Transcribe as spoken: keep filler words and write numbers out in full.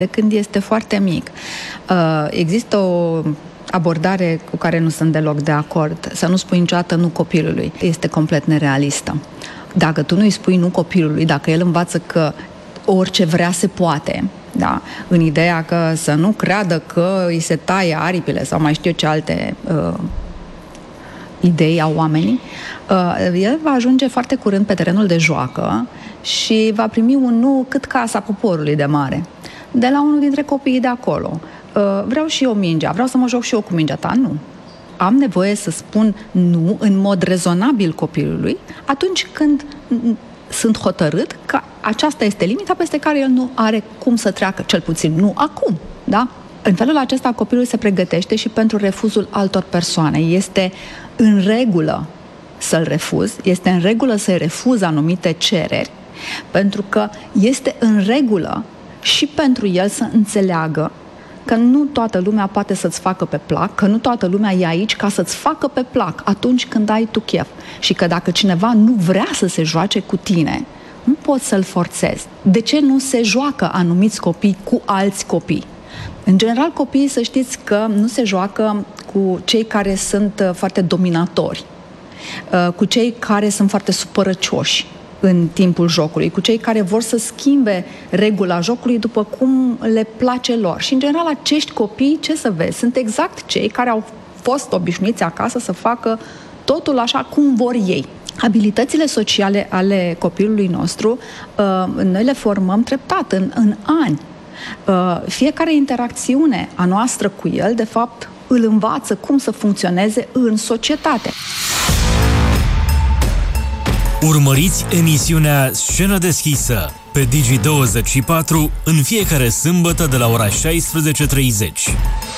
De când este foarte mic. Există o abordare cu care nu sunt deloc de acord. Să nu spui niciodată nu copilului. Este complet nerealistă. Dacă tu nu îi spui nu copilului, dacă el învață că orice vrea se poate, da? În ideea că să nu creadă că îi se taie aripile sau mai știu ce alte uh, idei au oamenii, uh, el va ajunge foarte curând pe terenul de joacă și va primi un nu cât casa poporului de mare. De la unul dintre copiii de acolo. Uh, vreau și eu mingea, vreau să mă joc și eu cu mingea ta. Nu. Am nevoie să spun nu în mod rezonabil copilului atunci când sunt hotărât că aceasta este limita peste care el nu are cum să treacă, cel puțin nu acum, da? În felul acesta copilul se pregătește și pentru refuzul altor persoane. Este în regulă să-l refuzi, este în regulă să-i refuzi anumite cereri, pentru că este în regulă și pentru el să înțeleagă că nu toată lumea poate să-ți facă pe plac, că nu toată lumea e aici ca să-ți facă pe plac atunci când ai tu chef. Și că dacă cineva nu vrea să se joace cu tine, nu poți să-l forțezi. De ce nu se joacă anumiți copii cu alți copii? În general, copiii, să știți că nu se joacă cu cei care sunt foarte dominatori, cu cei care sunt foarte supărăcioși în timpul jocului, cu cei care vor să schimbe regula jocului după cum le place lor. Și, în general, acești copii, ce să vezi, sunt exact cei care au fost obișnuiți acasă să facă totul așa cum vor ei. Abilitățile sociale ale copilului nostru, noi le formăm treptat, în, în ani. Fiecare interacțiune a noastră cu el, de fapt, îl învață cum să funcționeze în societate. Urmăriți emisiunea Scenă deschisă pe Digi douăzeci și patru în fiecare sâmbătă de la ora șaisprezece și treizeci.